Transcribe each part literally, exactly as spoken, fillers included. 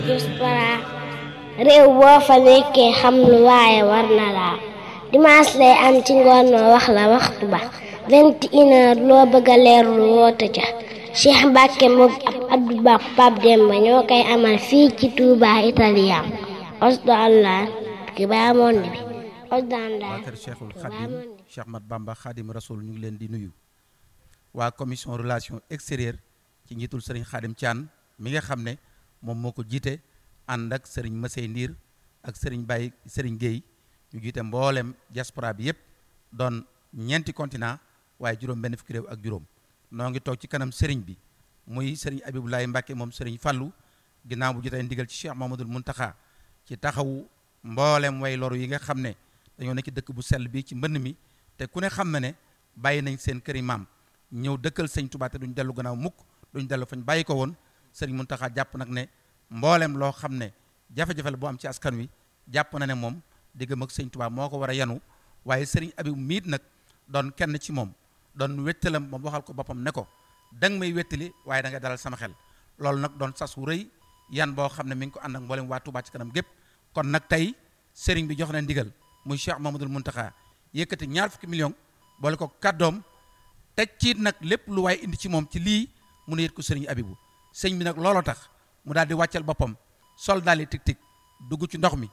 diaspora réew boo fa nekkee xam lu waaye war na laa dimanche lay am ci ngoon ma wax la waxtu ba vingt et une heures loo bëgg a leerlu woote ca Cheikh Mbacke moom ab Abdou Ba Pape Demba ñoo koy amal fii ci Touba Italien osdo allah ki baa monde bi osdo allah waa kër Cheikhul Khadim Cheikh Mat Bamba Khadim Rasoul ñu ngi leen di nuyu waa commission relation extérieure ci njiitul Serigne Khadim Thian mi nga xam ne moom moo ko jiite ànd ak Serigne Massey Ndiir ak Serigne Baye Serigne Gueye ñu jiite mboolem diaspora bi yëpp doon ñeenti continent waaye juróom benn fukki réew ak juróom noo ngi toog ci kanam Serigne bi muy Serigne Abiboulaye Mbacke moom Serigne Fallou ginnaaw bu jotee ndigal ci Cheikh Mamadou Mountakha ci taxawu mboolem way loru yi nga xam ne dañoo nekk ci dëkk bu sell bi ci mbënn mi te ku ne xam na ne bàyyi nañ seen këri maam ñëw dëkkal sëñ Touba te duñ dellu gannaaw mukk duñ dellu fañ bàyyi ko woon Serigne Mountakha jàpp nag ne mboolem loo xam ne jafe-jafe la bu am ci askan wi jàpp na ne moom diggam ak sëñ Touba moo ko war a yanu waaye Serigne Abib miit nag doon kenn ci moom doon wettalam moom waxal ko boppam ne ko danga may wettali waaye da nga dalal sama xel loolu nag doon sas wu rëy yan boo xam ne mi ngi ko ànd ak mboolem waa Touba ci kanam gépp kon nag tey Serigne bi jox na ndigal muy Cheikh Mamadou Mountakha yëkkati ñaar fukki million boole ko kàddoom teg ci nag lépp lu waaye indi ci moom ci lii mu ne yët ko Serigne Abibu sëñ bi nag looloo tax mu daal di wàccal boppam sol daal di tig tig dugg ci ndox mi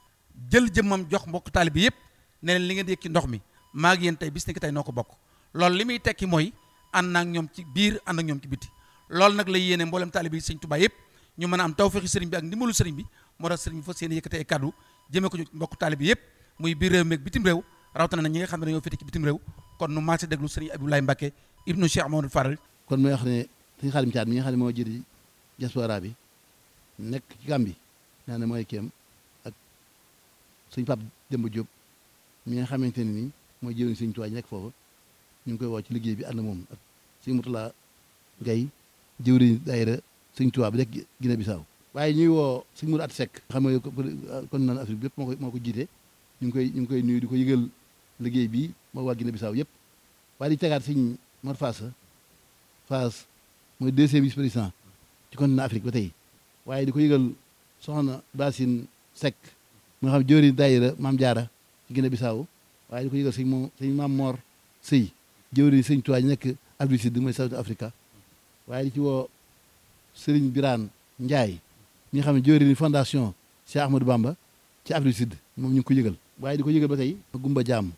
jël jëmmam jox mbokk taalibe yëpp ne leen li ngeen di yëg ci ndox mi maa ngi yéen tey bis ni ki tey noo ko bokk loolu li muy tekki mooy ànd naag ñoom ci biir ànd ak ñoom ci biti loolu nag la yéene mboolem taalibe yi sëñ Tuubaa yëpp ñu mën a am tawfeexi sëriñ bi ak ndimbalu sëriñ bi moo tax sëriñ bi fas yéene yëkkati ay kaddu jëmee ko ci mbokk taalibe yëpp muy biir réew mi ak bitim réew rawatina na ñi nga xam ne dañoo féete ci bitim réew kon nu maase déglu sëriñ Abdoulaye Mbacke ibnu Cheikh Mamadou Faral kon mooy wax ne sëñ Khadim Thian mi nga xam ne moo jëri diaspora bi nekk ci Gàmbi naa ne mooy kéem ak sëñ Pape Demba Diop mi nga xamante ne ni mooy jëriñ sëñ Tuubaa nekk foofu ñu ngi koy woo ci liggéey bi ànd moom ak sëñ Moutala Gaye jëwriñ daayira sëñ Tuubaa bi rek Guinée Bissau waaye ñuy woo sëñ Mourou At Seck xam nga kon naan Afrique bi yëpp moo ko moo ko jiite ñu ngi koy ñu ngi koy nuyu di ko yëgal liggéey bi moo waa Guinée Bissau yëpp waaye di tegaat sëñ Mor Fass Fass mooy deuxième vice président ci continent Afrique ba tey waaye di ko yëgal soxna Basine Seck mu nga xam jëwriñ daayira Maam Jaara ci Guinée Bissau waaye di ko yëgal sëñ moom sëñ Maam Mor Sëy jëwriñ sëñ Tuubaa ñu nekk Afrique Sud mooy South Africa waaye di ci woo Serigne Birane Ndiaye ñi nga xam ne jëwriñ fondation Cheikh Ahmadou Bamba ci Afrique Sud moom ñu ngi ko yëgal waaye di ko yëgal ba tey Gumba Jaam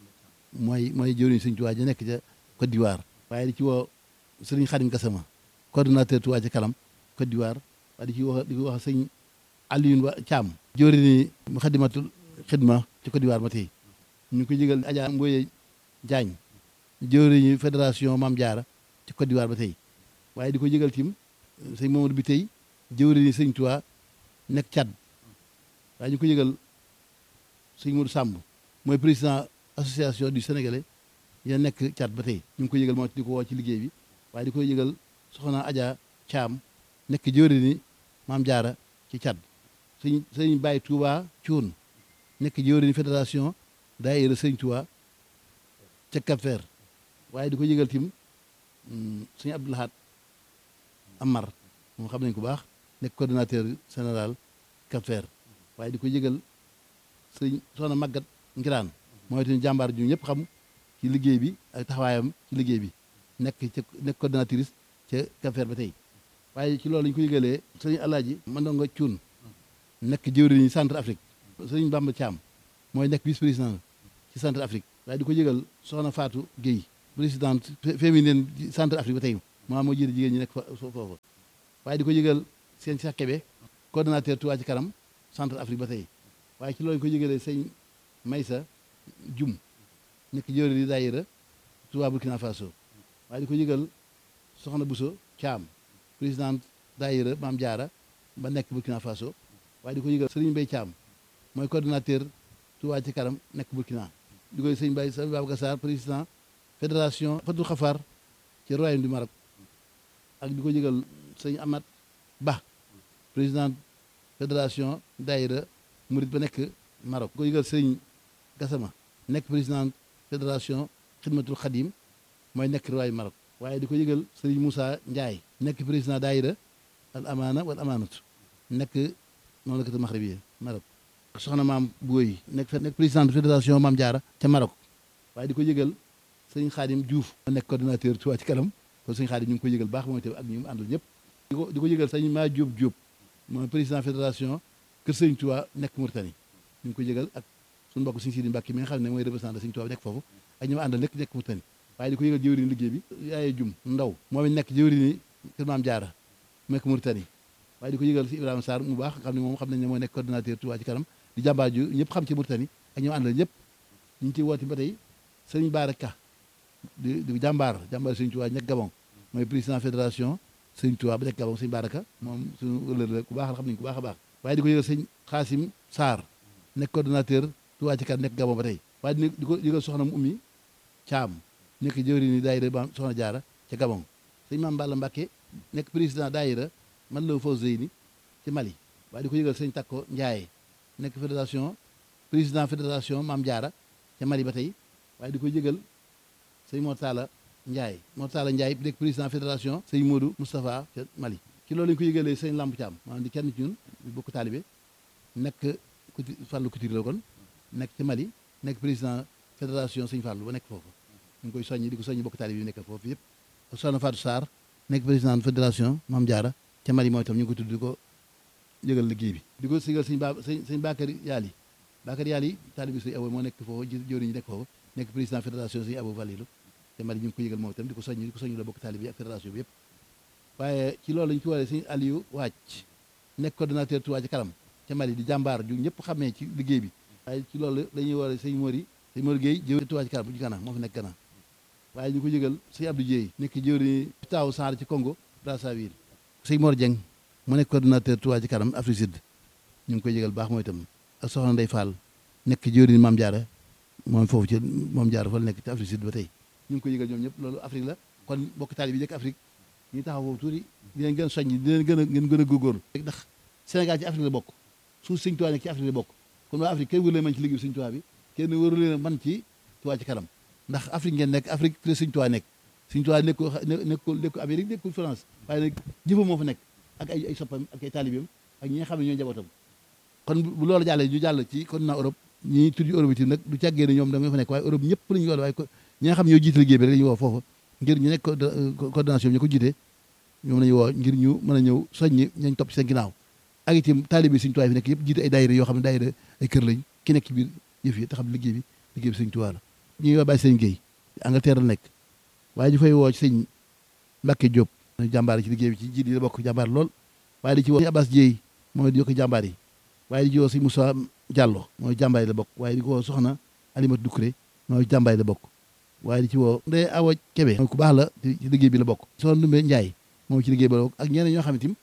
mooy mooy jëwriñ sëñ Tuubaa ñu nekk ca Côte d'Ivoire waaye di ci woo Serigne Khadim Gassama coordonnateur Touba ci kanam Côte d'Ivoire waaye di ci wax di ko wax sëñ Alioune Wa Thiam jëwriñ Muxaddamatul Xidma ci Côte d'Ivoire ba tey ñu ngi ko yëgal Adja Mboye Diagne jëwriñu fédération Maam Jaara ci Côte d'Ivoire ba tey waaye di ko yëgal tim sëñ Mamadou bi tey jëwriñu sëñ Tuubaa nekk Tchad waaye ñu ko yëgal sëñ Modou Samb mooy président association du Sénégalais ya nekk Tchad ba tey ñu ngi ko yëgal moo di ko woo ci liggéey bi waaye di ko yëgal soxna Adja Thiam nekk jëwriñu Maam Jaara ci Tchad sëñ sëñ Baye Touba Thioune nekk jëwriñu fédération daayira sëñ Tuubaa ca Cap-Vert waaye di ko yëgal tim sëñ Abdou Lahad Amar moom xam nañ ko baax nekk coordonnateur général Cap-Vert waaye di ko yëgal sëñ soxna Magat Ngiraan mooy tamit jàmbaar ju ñëpp xam ci liggéey bi ak taxawaayam ci liggéey bi nekk ca nekk coordonnatrice ca Cap-Vert ba tey waaye ci loolu lañu ko yëgalee sëñ Alaaji Mandongo Cuun nekk jëwriñu Centre Afrique sëñ Bamba Thiam mooy nekk vice président ci Centre Afrique waaye di ko yëgal soxna Fatou Guèye présidente féminine Centre Afrique ba tey maa moo jiite jigéen ñi nekk foofu waaye di ko yëgal seen Cheikh Kébé coordonnateur Touba ci kanam Centre Afrique ba tey waaye ci loolu ñu ko yëgalee sëñ Maysa Dioum nekk jëwriñ di daayira Touba Burkina Faso waaye di ko yëgal soxna Bousso Thiam présidente daayira Maam Jaara ba nekk Burkina Faso waaye di ko yëgal Serigne Mbaye Thiam mooy coordonnateur Touba ci kanam nekk Burkina di koy sëñ Baye sëñ Babacar Sarr président fédération Fatou Khafar ci royaume du Maroc ak di ko yëgal sëñ Amat Ba président fédération daayira Murit ba nekk Maroc di ko yëgal sëñ Gassama nekk président fédération Xidmatul Xadim mooy nekk royaume Maroc waaye di ko yëgal sëñ Moussa Ndiaye nekk président daayira al amaana wal amaanatu nekk noonu la ko Maghreb Maroc soxna maam Booy nekk nekk président fédération Maam Jaara ca Maroc waaye di ko yëgal sëñ Xaadim Diouf nekk coordinateur Touba ci kanam kon sëñ Xaadim ñu ngi koy yëgal baax moom itam ak ñu mu àndal ñëpp di ko di ko yëgal sëñ maa Diop Diop mooy président fédération Kër Sëñ Touba nekk Mauritanie ñu ngi koy yëgal ak suñu mbokk sëñ Sidi Mbàkke mi nga xam ne mooy représentant sëñ Touba nekk foofu ak ñu mu àndal nekk nekk Mauritanie waaye di ko yëgal jëwriñ liggéey bi yaaye jum ndaw moom it nekk jëwriñ Kër Maam Jaara nekk Mauritanie waaye di ko yëgal si Ibrahima Sarr mu baax xam ne moom xam nañ ne mooy nekk coordinateur Touba ci kanam di jàmbaar ju ñëpp xam ci Mauritanie ak ñu mu àndal ñëpp ñu ngi ciy woote ba tey sëñ Baara Ka di di jàmbaar jàmbaar sëñ Touba nekk Gabon mooy président fédération sëñ Touba ba nekk Gabon sëñ Baara Ka moom suñu wëlër la ku baax la xam nañ ku baax a baax waaye di ko yëgal sëñ Xaasim Sarr nekk coordinateur Touba ci kanam nekk Gabon ba tey waaye di ko yëgal soxna mu ummi Caam nekk jëwriñu daayira ba soxna Jaara ca Gabon sëñ Maam Balla Mbàkke nekk président daayira man la Fawzeyni ci Mali waaye di ko yëgal sëñ Takko Ndiaye nekk fédération président fédération Maam Jaara ca Mali ba tey waaye di ko yëgal sëñ Mortala Ndiaye Mortala Ndiaye nekk président fédération sëñ Modou Moustapha ca Mali ci loolu lañu ko yëgalee sëñ Lamp Thiam maanaam di kenn ci ñun bokk taalibe nekk kuti Fàllu Couture la kon nekk ci Mali nekk président fédération sëñ Fàllu ba nekk foofu ñu ngi koy soññi di ko soññi bokk taalibe yi nekk foofu yëpp soxna Fatou Sarr nekk président fédération Maam Jaara ca Mali mooy itam ñu ngi ko tudd di ko yëgal liggéey bi di ko sigal sëñ ba sëñ sëñ Bakary Yaali Bakary Yaali taalibe sëñ Abo moo nekk foofu jëwriñ ñi nekk foofu nekk président fédération sëñ Abo Valilu te Mali ñu ngi ko yëgal moom itam di ko soññi di ko soññi la bokk taalibe yi ak fédération bi yëpp waaye ci loolu lañu ci woolee sëñ Aliou Wàcc nekk coordonnateur Touba ci kanam ca Mali di jàmbaar ju ñëpp xamee ci liggéey bi waaye ci loolu dañuy woolee sëñ Mori sëñ Mori Gueye jëwriñ Touba ci kanam bu ci Gana moo fi nekk Gana waaye ñu ko yëgal sëñ Abdou Dieye nekk jëwriñ taaw Sarr ci Congo Brazzaville sëñ Mor Dieng mu nekk coordonnateur Touba ci kanam Afrique Sud ñu ngi koy yëgal baax mooy itam ak soxna Ndey Fall nekk jëwriñ Maam Jaara moom foofu ci Maam Jaara fa la nekk ci Afrique Sud ba tey ñu ngi koy yëgal ñoom ñëpp loolu Afrique la kon bokk taalibe bi nekk Afrique ñu taxaw foofu tuuti di leen gën a soññ di leen gën a ngeen gën a góorgóorlu ndax Sénégal ci Afrique la bokk suuf sëñ Touba nekk ci Afrique la bokk kon waa Afrique kenn wëru leen man ci liggéey bi sëñ Touba bi kenn wëru leen man ci Touba ci kanam ndax Afrique ngeen nekk Afrique la sëñ Touba nekk sëñ Touba nekkul nekkul nekkul Amérique nekkul France waaye nag jëfam moo fa nekk ak ay ay soppam ak ay taalibeem ak ñi nga xam ne ñoo njabootam kon bu loolu jàllee ñu jàll ci continent Europe ñi tudd Europe itam nag du càggee ne ñoom da nga fa nekk waaye Europe ñëpp la ñu woo waaye ñi nga xam ne ñoo jiite liggéey bi rek la ñu woo foofu ngir ñu nekk coordination bi ñu ko jiite ñoom la ñu woo ngir ñu mën a ñëw soññi ñañ topp ci seen ginnaaw ak itam taalibe Sëñ Tuubaa fi nekk yëpp jiite ay daayira yoo xam ne daayira ay kër lañ ki nekk ci biir yëf yi te xam liggéey bi liggéey bi Sëñ Tuubaa la ñuy woo bàyyi sëñ Guèye Angleterre la nekk waaye ñu fay woo ci sëñ Mbàkke Diop jàmbaar ci liggéey bi ci jiit yi la bokk jàmbaar lool waaye di ci woo sëñ Abbas Dieye mooy di yokk jàmbaar yi waaye di ci woo sëñ Moussa Diallo mooy jàmbaar yi la bokk waaye di ko woo soxna Alimatu Dukuré mooy jàmbaar yi la bokk waaye di ci woo Ndeye Awa Kébé mooy ku baax la ci liggéey bi la bokk soxna Ndumbe Ndiaye moom ci liggéey bi la bokk ak ñeneen ñoo xam ne tim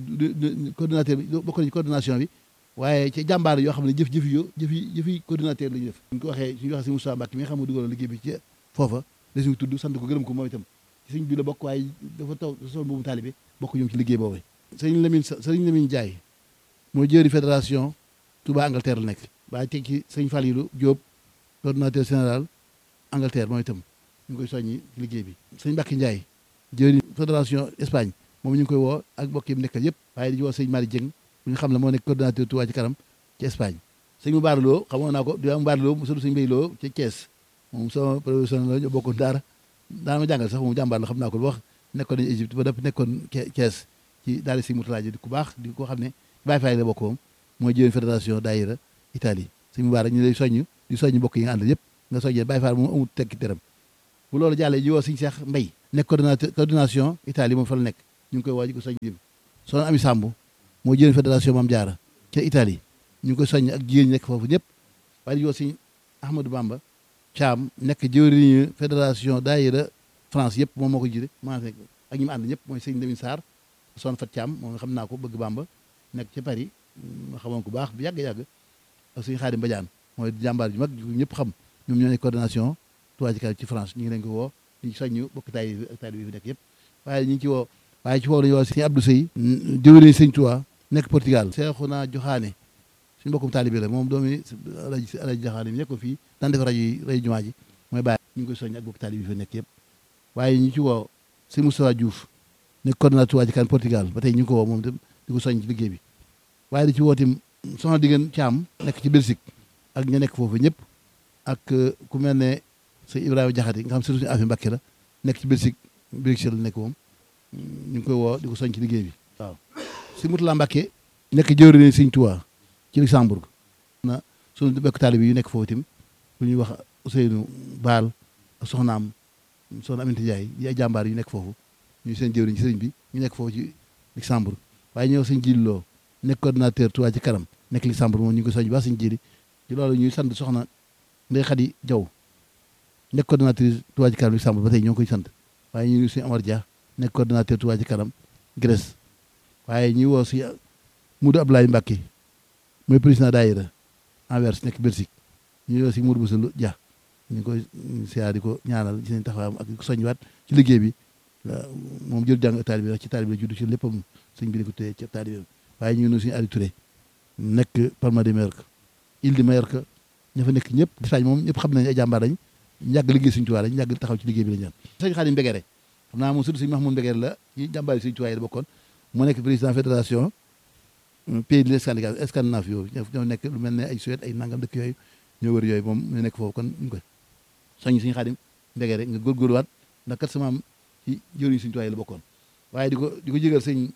man coordinateur bi bokk na ci coordination bi waaye ci jàmbaar yoo xam ne jëf jëf yo jëfi jëfi coordinateur la ñu def ñu ko waxee suñu waxee si Moussa Mbacke mi nga xam ne dugaloon liggéey bi ci foofa la suñu tudd sant ko gërëm ko moom itam ci suñ bi la bokk waaye dafa taw sol boobu taalibe bokk ñoom ci liggéey boobu sëriñ Lamine sëriñ Lamine Ndiaye mooy jëri fédération Touba Angleterre la nekk waaye teg ci sëñ Falilou Diop coordinateur général Angleterre moom itam ñu ngi koy soññi ci liggéey bi sëñ Mbacke Ndiaye jëri fédération Espagne moom ñu ngi koy woo ak bokk yi mu nekkal yëpp waaye di woo sëñ Mari Dieng bu ñu xam ne moo nekk coordinateur Touba ci kanam ci Espagne sëñ mu baaraloo xamoon naa ko di mu baaraloo mu sëñ Mbay Loo ci Thiès moom sama professionnel la ñu bokkoon daara daana ma jàngal sax moom jàmbaar la xam naa ko lu wax nekkoon nañu Égypte ba dëpp nekkoon Thiès ci daal si Moutala ji di ku baax di ko xam ne Baye Faye la bokk moom mooy jëwén fédération daayira Italie sëñ mu baara ñu lay soññ di soññ bokk yi nga àndal yëpp nga soññee Baye Faye moom amul tekki teram bu loolu jàllee ji woo sëñ Cheikh Mbay nekk coordinateur coordination Italie moom fa la nekk ñu ngi koy woo ji ko soññ dim soxna Ami Samb moo jëwén fédération Maam Jaara ca Italie ñu ngi koy soññ ak jigéen ñi nekk foofu ñëpp waaye di woo sëñ Ahmadou Bamba Thiam nekk jëwriñu fédération daayira France yëpp moom moo ko jiite maa fekk ak ñi mu ànd ñëpp mooy sëñ Lamine Sarr son Fat Thiam moom nga xam naa ko bëgg Bamba nekk ca Paris nga xamoon ko baax bu yàgg-yàgg ak sëñ Xaadim Badiane mooy jàmbaar ju mag ñëpp xam ñoom ñoo nekk coordination Touba ci kanam ci France ñu ngi leen ko woo di soññu bokk taay ak taay bi fi nekk yëpp waaye ñu ngi ci woo waaye ci woo lañu woo sëñ Abdou Sey jëwriñu sëñ Touba nekk Portugal Seexuna Joxaane suñu mbokkum taalibe la moom doomi alaji alaji Joxaane mi nekk ko fii daan def rajo yi rajo jumaa ji mooy bàyyi ñu ngi koy soññ ak bokk taalibe bi fi nekk yëpp waaye ñu ci woo sëñ Moustapha Diouf nekk coordinateur Touba ci kanam Portugal ba tey ñu ngi ko woo moom itam di ko soññ ci liggéey bi waaye di ci wootim soxna diggéen Caam nekk ci Belgique ak ña nekk foofu ñëpp ak ku mel ne sëñ Ibrahima Jaxate nga xam surtout suñu affaire Mbàkke la nekk ci Belgique Bruxelles la nekk moom ñu ngi koy woo di ko soñ ci liggéey bi waaw si Murtala Mbàkke nekk jëwriñ Sëñ Tuubaa ci Luxembourg na suñu bekk taalibe yu nekk foofu itam bu ñuy wax Ousseynou Baal ak soxnaam soxna Aminata Ndiaye yi ay jàmbaar yu nekk foofu ñu seen jëwriñ ci sëriñ bi ñu nekk foofu ci Luxembourg waaye ñëw sëñ Jili Lo nekk coordinateur Touba ci kanam nekk Luxembourg moom ñu ngi ko soñ baax sëñ Jili ci loolu ñuy sant soxna Ndey Xadi Jaw nekk coordinatrice Touba ci kanam Luxembourg ba tey ñoo ngi koy sant waaye ñu ngi suñu Amar Dia nekk coordinateur Touba ci kanam Grèce waaye ñuy woo si Moudou Abdoulaye Mbacké mooy président daayira Anvers nekk Belgique ñu woo si Moudou Boussou Dia ñu ngi koy siyaar di ko ñaanal ci seen taxawaayam ak ko soñwaat ci liggéey bi moom jël jàng taalibe rek ci taalibe la judd ci léppam sëñ bi di ko téye ci taalibe waaye ñu ngi nuyu suñu Aliou Touré nekk Palma de Mallorca Île de Mallorca ña fa nekk ñëpp Espagne moom ñëpp xam nañ ay jàmbaar lañ ñu yàgg liggéey Sëñ Tuubaa lañ ñu yàgg taxaw ci liggéey bi lañ ñaan sëñ Xaadim Mbegere xam naa moom surtout sëñ Mahmoud Mbegere la ci jàmbaar yi Sëñ Tuubaa yi la bokkoon moo nekk président fédération pays de Scandinave Scandinave yooyu ñoo nekk lu mel ne ay Suède ay nangam dëkk yooyu ñoo wër yooyu moom ñu nekk foofu kon ñu koy soññ Sëñ Xaadim Mbegere nga góorgóorluwaat ndax kat sama am ci jëriñ Sëñ Tuubaa yi la bokkoon waaye di ko di ko jégal sëñ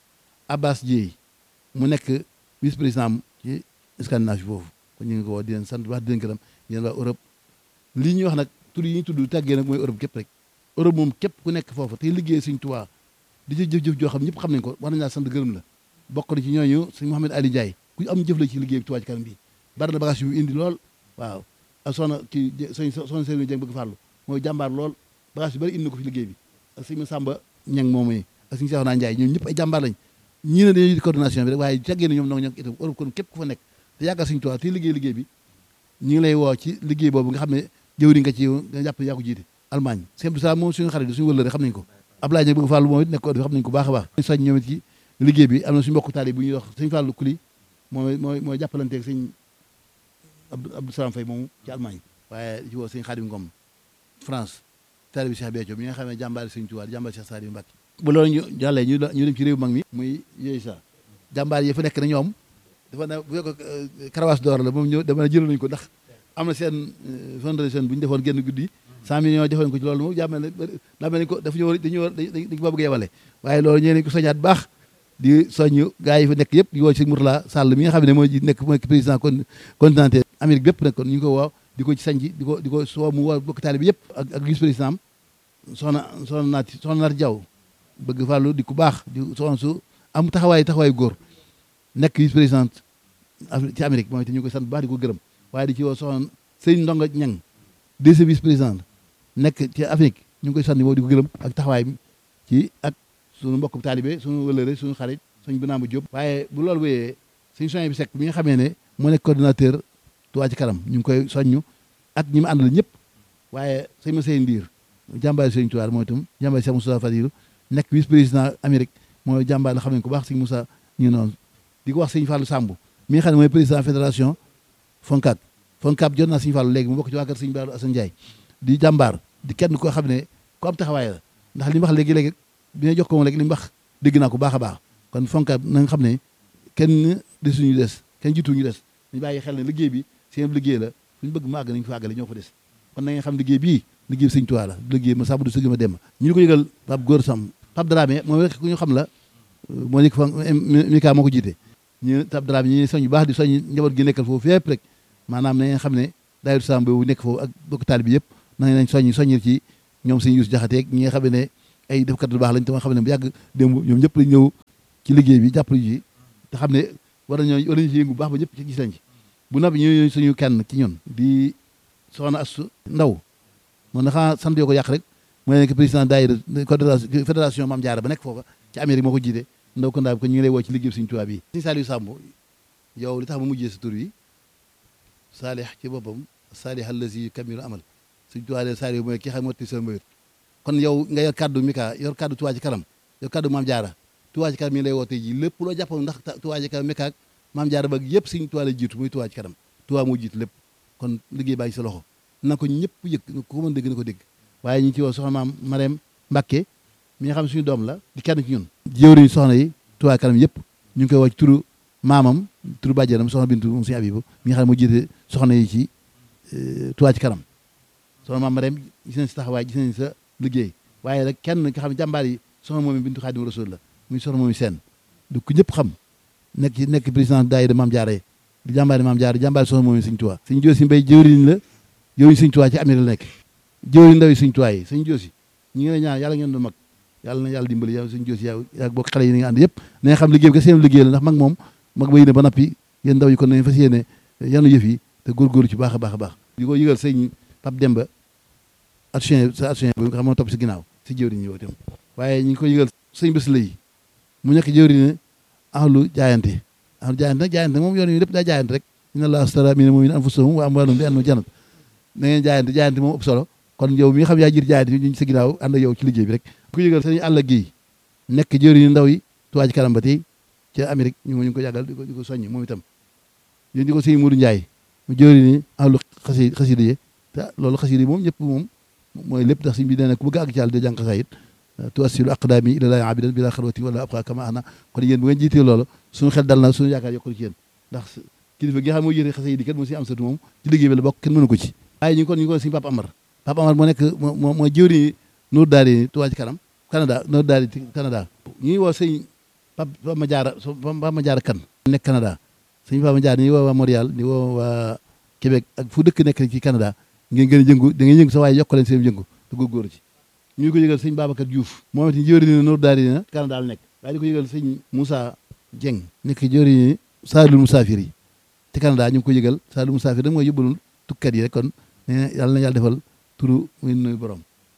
Abbas Dieye mu nekk vice président ci Scandinave foofu kon ñu ngi ko woo di leen sant wax di leen gërëm yéen waa Europe lii ñuy wax nag tur yi ñu tudd tàggee nag mooy Europe képp rek Europe moom képp ku nekk foofu te liggéey Sëñ Tuubaa di ci jëf-jëf joo xam ñëpp xam nañ ko war nañ laa sant gërëm la bokk na ci ñooñu sëñ Mouhamed Ali Ndiaye ku am jëf la ci liggéey bi Touba ci kanam bi bari na bagage yu indi lool waaw ak soxna kii sëñ soxna Serigne Dieng bëgg farlu mooy jàmbaar lool bagage yu bari indi na ko fi liggéey bi ak sëñ Samba Ñang moom yi ak sëñ Cheikhouna Ndiaye ñoom ñëpp ay jàmbaar lañ ñii ne dañuy coordination bi rek waaye tàggee na ñoom nag ñoo itam Europe kon képp ku fa nekk te yàggal Sëñ Tuubaa te liggéey liggéey bi ñu ngi lay woo ci liggéey boobu nga xam ne jëwriñ nga ci nga jàpp yaa ko jiite Allemagne sëñ Abdou Salaam moom suñu xarit suñu wëllëre xam nañ ko Ablaye Ñang bëgg Fàllu moom it nekk xam nañ ko baax a baax soñ ñoom it ci liggéey bi am na suñu mbokk taali bu ñuy wax sëñ Fàllu Kuli mooy mooy mooy jàppalanteeg sëñ Abdou Salaam Fay moomu ci Allemagne waaye ci woo sëñ Xaadim Ngom France taali bi Cheikh Béthio mi nga xam ne jàmbaari Sëñ Tuubaa jàmbaari Cheikh Saliou Mbacké bu loolu ñu jàllee ñu ñu dem ci réew mag mi muy yooyu sa jàmbaar yi fa nekk na ñoom dafa ne bu fekk karawaas d'or la moom ñëw dama ne jël nañu ko ndax am na seen fondation bu ñu defoon génn guddi cent millions defoon ko ci loolu moom jàmmel ne daa mel ni ko dafa ñu war dañu war dañ ko bëgg yemale waaye loolu ñee nañ ko soñaat baax di soññ gars yi fa nekk yëpp di woo ci Mourtala Sall mi nga xam ne mooy nekk mooy président continental Amérique bépp nag kon ñu ngi ko woo di ko ci sañ di ko di ko soo mu woo bokk taali bi yëpp ak ak vice président am soxna soxna naati soxna naati Jaw bëgg fàllu di ku baax di soxna su am taxawaay taxawaay góor nekk vice président ci Amérique moom itam ñu koy sant bu baax di ko gërëm waaye di ci woo soxna sëñ Ndonga Ñang deuxième vice président nekk ci Afrique ñu ngi koy sant moom di ko gërëm ak taxawaay ci ak suñu mbokk taalibe suñu wëlëre suñu xarit suñu Binaama Jóob waaye bu loolu wéyee suñu soñ bi sekk bi nga xamee ne moo nekk coordinateur Touba ci kanam ñu ngi koy soññu ak ñi mu àndal ñëpp waaye sëñ ma sey ndiir jàmbaari sëñ Tuubaa mooy itam jàmbaari Cheikh Moussa Fadilu nekk vice président Amérique mooy jàmbaar la xam ne ko baax sëñ Moussa ñu noonu di ko wax sëñ Fallou Samb mi nga xam ne mooy président fédération Foncab Foncab jot naa sëñ Fallou léegi mu bokk ci waa kër sëñ Baalu Assane Ndiaye di jàmbaar di kenn koo xam ne ko am taxawaay la ndax li mu wax léegi-léegi bi nga jox ko moom léegi li mu wax dégg naa ko baax a baax kon Foncab na nga xam ne kenn desuñu des kenn jiituñu des ñu bàyyi xel ne liggéey bi seen liggéey la suñu bëgg mu àgg nañu fa àggale ñoo fa des kon na nga xam liggéey bii liggéey bi sëñ Tuubaa la liggéey ma sàmm du sëgg ma dem ñu ko yëgal Pape Góor Sam Pape Dramé moom rek ku ñu xam la moo nekk fa Mika moo ko jiite ñu Pape Dramé ñi soñ yu baax di soñ njaboot gi nekkal foofu fépp rek maanaam na nga xam ne daayira Sam boobu nekk foofu ak bokk taalibe bi yëpp na nañ soñ soññir ci ñoom sëñ Yuusu Jaxate ñi nga xam ne ay defkat lu baax lañ te ma xam ne bu yàgg démb ñoom ñëpp lañ ñëw ci liggéey bi jàppale ji te xam ne war nañoo war nañu ci yëngu bu baax ba ñëpp ci gis lañ ci bu noppi ñu suñu kenn ci ñun di soxna Astu Ndaw moom naxaa sant yoo ko yàq rek mooy nekk président daayira fédération Maam Jaara ba nekk foofa ci Amérique moo ko jiite ndaw ko ndaa bi ko ñu ngi lay woo ci liggéey Sëñ Tuubaa bi Sëñ Saliou Samb yow li tax ma mujjee sa tur yi saalih ci boppam saalih allazi kamilu amal Sëñ Tuubaa de Saliou mooy ki xam motti sa mbayut kon yow nga yor kaddu Mika yor kaddu Touba ci kanam yor kaddu Maam Jaara Touba ci kanam mi ngi lay woo tey ji lépp loo jàppoon ndax Touba ci kanam Mika ak Maam Jaara ba yëpp Sëñ Tuubaa la jiitu muy Touba ci kanam Touba moo jiitu lépp kon liggéey baa ngi sa loxo na ko ñëpp yëg ko mën dégg na ko dégg waaye ñu ci woo soxna maam Marème Mbacke mi nga xam ne suñu doom la di kenn ci ñun jëwriñu soxna yi Touba kanam yëpp ñu ngi koy woo ci turu maamam turu bàjjenam soxna Bintu moom suñu Abibu mi nga xam ne moo jiite soxna yi ci Touba ci kanam soxna maam Marème gis nañ sa taxawaay gis nañ sa liggéey waaye rek kenn nga xam ne jàmbaar yi soxna moom Bintu Xaadimu Rasuul la muy soxna moom seen du ko ñëpp xam nekk ci nekk président daayira Maam Jaara di jàmbaari Maam Jaara jàmbaari soxna moom Sëñ Tuubaa Sëñ Joosi Mbay jëwriñ la jëwriñ Sëñ Tuubaa ci Amérique la nekk jëwriñ ndaw yi Sëñ Tuubaa yi Sëñ Joosi ñi ngi lay ñaan yàlla ngeen doon mag yàlla na yàlla dimbali yow Sëñ Joosi yow yaa bokk xale yi ni nga ànd yëpp na nga xam liggéey bi ka seen liggéey la ndax mag moom mag ba yéene ba nappi yéen ndaw yi kon nañ fas yéene yanu yëf yi te góorgóorlu ci baax a baax a baax di ko yëgal sëñ Pape Demba action sa action bi nga xam moo topp si ginnaaw si jëwriñ yi yow itam waaye ñu ngi ko yëgal sëñ bés la yi mu nekk jëwriñ ahlu jaayante ahlu jaayante nag jaayante moom yoon yi lépp daa jaayante rek inna allaha astara mina mu'minina anfusahum wa amwalahum bi anna jannat na ngeen jaayante jaayante moom ëpp solo kon yow mi nga xam yaa jiit jaayante ñu sa ginnaaw ànd ak yow ci liggéey bi rek ku yëgal sëñ àll gi nekk jëwriñ ndaw yi Touba ci kanam ba tey ca Amérique ñu ngi ko yàggal di ko di ko soññ moom itam yéen di ko sëñ Mourou Ndiaye mu jëwriñ ahlu xasi xasida yi te loolu xasida yi moom ñëpp moom mooy lépp ndax sëñ bi nee na ku bëgg àgg ci yàlla de jàng xasaayit tuwassilu aqdaami ilallaahi abidan bila xalwati wala abqa kama ana kon yéen bu ngeen jiitee loolu suñu xel dal na suñu yaakaar yokkul ci yéen ndax kilifa gi nga xam mooy yéete xasida yi kat moo si am satu moom ci liggéey bi la bokk kenn mënu ko ci waaye ñu ngi kon ñu ngi ko sëñ Papa Amar Papa Amar moo nekk moo mooy jëwriñ Nour Daari Touba ci kanam Canada Nour Daari Canada ñu ngi woo sëñ Papa Ma Jaara Papa Ma Jaara kan nekk Canada sëñ Papa Ma Jaara ñu ngi woo waa Montréal ñu woo waa Québec ak fu dëkk nekk ci Canada ngeen gën a jëngu da ngeen yëngu sa waaye yokk leen seen jëngu te góorgóorlu ci ñu ngi ko yëgal sëñ Babacar Diouf moom it jëwriñ Nour Daari na Canada la nekk waaye di ko yëgal sëñ Moussa Dieng nekk jëwriñ Saalul Musaafir yi te Canada ñu ngi ko yëgal Saalul Musaafir da mooy yóbbalul tukkat yi rek kon ne yàlla na yàlla defal turu muy nuyu borom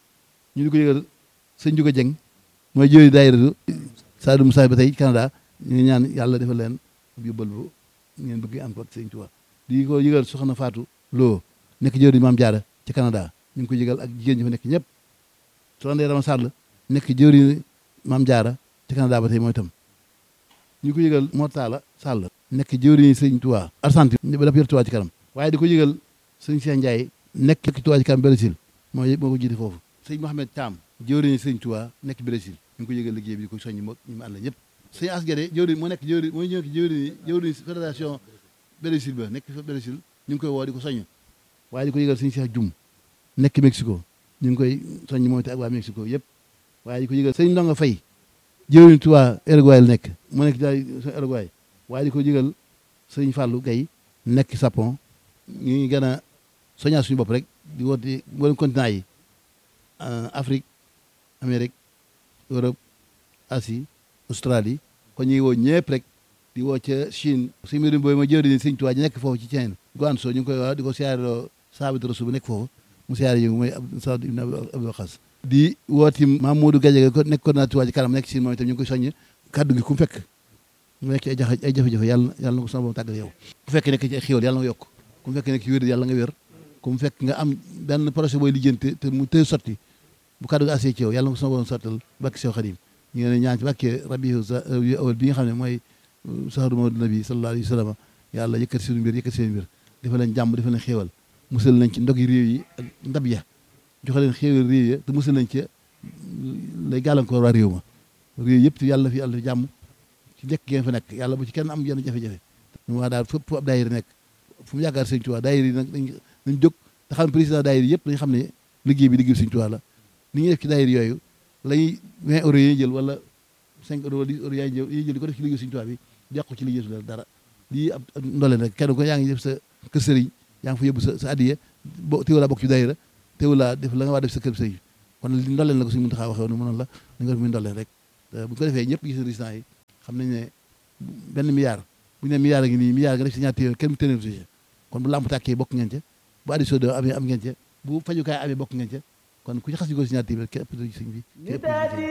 ñu di ko yëgal sëñ Juga Dieng mooy jëwriñ daayira Saalul Musaafir ba tey Canada ñu ngi ñaan yàlla defal leen yóbbal bu ngeen bëgg am ko ak sëñ Tuubaa di ko yëgal soxna Fatou Lo nekk jëwriñ Maam Jaara ci Canada ñu ngi ko yëgal ak jigéen ñi fa nekk ñëpp soxna Ndeye Rama Sall nekk jëwriñ Maam Jaara ci Canada ba tey mooy itam ñu ko yëgal Mortala Sall nekk jëwriñ sëñ Tuubaa Argentine ba daf yor Tuubaa ci kanam waaye di ko yëgal sëñ Cheikh Ndiaye nekk Tuubaa ci kanam Brésil mooy moo ko jiite foofu sëñ Mohamed Thiam jëwriñ sëñ Tuubaa nekk Brésil ñu ngi ko yëgal liggéey bi di ko soññi moo ñu mu ànd la ñëpp sëñ Asgade jëwriñ moo nekk jëwriñ mooy ñëw jëwriñ jëwriñ fédération Brésil ba nekk Brésil ñu ngi koy woo di ko soññ waaye di ko yëgal sëñ Cheikh Dioum nekk Mexico ñu ngi koy soññ moom te ak waa Mexico yëpp waaye di ko yëgal sëñ Ndonga Faye jëwriñ Tuubaa Uruguay la nekk mu nekk daay Uruguay waaye di ko yëgal sëñ Fallou Gaye nekk Japon ñu ngi gën a soññaa suñu bopp rek di woote mboolem continent yi Afrique Amérique Europe Asie Australie kon ñu ngi woo ñëpp rek di woo ca Chine suñu mbirum boobu ma jëwriñ sëñ Tuubaa ji nekk foofu ci Chine Guangzhou ñu ngi koy wax di ko siyaareloo Saabit Rasul bu nekk foofu mu siyaare yi mooy Saad ibn Abdul Waqaas di wooti Mamadou Gadiaga ko nekk coordinateur Tuubaa ci kanam nekk Chine moom itam ñu ngi koy soññ kaddu gi ku mu fekk mu nekk ay jafe ay jafe-jafe yàlla yàlla na ko sama borom tàggal yow ku fekk nekk ci ay xéwal yàlla nga yokk ku mu fekk nekk ci wér yàlla nga wér ku mu fekk nga am benn projet booy lijjanti te mu tëy sotti bu kaddu gi assee ci yow yàlla na ko sama borom sottal bakki Seex Xaadim ñu ngi leen ñaan ci bàkkee rabiu awal bi nga xam ne mooy sahru mawlid nabi sallallahu alayhi wa sallam yàlla yëkkati seen mbir yëkkati seen mbir dafa leen jàmm dafa leen xéewal musal nañ ci ndog yi réew yi ak ndab ya joxe leen xéewal réew ya te musal nañ ci lay gàllankoor waa réew ma réew yëpp te yàlla fi yàlla fi jàmm ci njëkk ngeen fa nekk yàlla bu ci kenn am yenn jafe-jafe ñu waa daal fépp fu ab daayira nekk fu mu yaakaar sëñ Tuubaa daayira yi nag dañ dañ jóg te xam président daayira yëpp dañ xam ne liggéey bi liggéey sëñ Tuubaa la ni ñuy def ci daayira yooyu lay vingt euros yi jël wala cinq euros wala dix euros yaay jël yi jël di ko def ci liggéey sëñ Tuubaa bi yàqu ci liggéey su dara lii ab ndoleen rek kenn ko yaa ngi def sa kër sëriñ yaa ngi fa yóbbu sa sa addiya bo teewul laa bokk ci daayira teewul laa def la nga waa def sa kër sëriñ kon li ndoleen la ko suñu mën taxaa waxee woon mënoon la da nga def muy ndoleen rek bu ko defee ñëpp gis résultat yi xam nañ ne benn milliard bu ñu ne milliard a ngi nii milliard nga def si ñaar téeméer kenn mu téeméer si kon bu lamp tàkkee bokk ngeen ca bu addition de amee am ngeen ca bu fajukaay amee bokk ngeen ca kon ku ci xas yu ko si ñaar téeméer kenn ëpp sëñ bi